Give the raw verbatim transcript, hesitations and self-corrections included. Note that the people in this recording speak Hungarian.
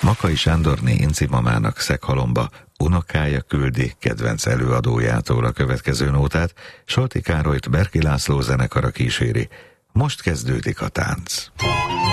Makai Sándorné incimamának Szeghalomba unokája küldi kedvenc előadójától a következő nótát, Solti Károlyt Berki László zenekara kíséri. Most kezdődik a tánc.